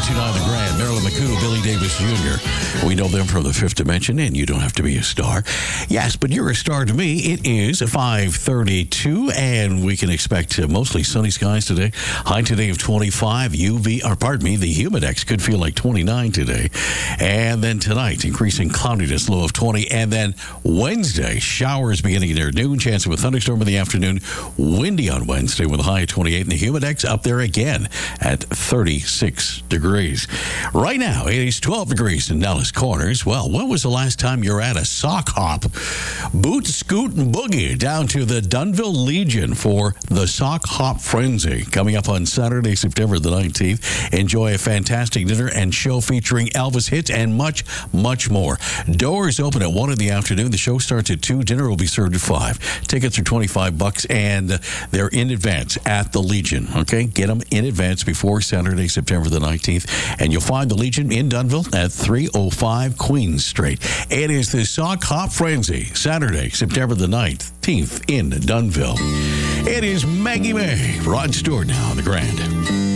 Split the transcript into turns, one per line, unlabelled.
99.9 The Grand. Marilyn McCoo, Billy Davis Jr. We know them from the Fifth Dimension, and you don't have to be a star. Yes, but you're a star to me. It is 5:32, and we can expect mostly sunny skies today. High today of 25. The humidex could feel like 29 today. And then tonight, increasing cloudiness, low of 20. And then Wednesday, showers beginning near noon. Chance of a thunderstorm in the afternoon. Windy on Wednesday with a high of 28. And the humidex up there again at 36 degrees. Right now, it is 12 degrees in Nellis Corners. Well, when was the last time you were at a sock hop? Boot, scoot, and boogie down to the Dunnville Legion for the Sock Hop Frenzy. Coming up on Saturday, September the 19th. Enjoy a fantastic dinner and show featuring Elvis hits and much, much more. Doors open at 1 in the afternoon. The show starts at 2. Dinner will be served at 5. Tickets are $25, and they're in advance at the Legion. Okay? Get them in advance before Saturday, September the 19th. And you'll find the Legion in Dunnville at 305 Queen Street. It is the Sock Hop Frenzy, Saturday, September the 19th in Dunnville. It is Maggie May. Rod Stewart now on The Grand.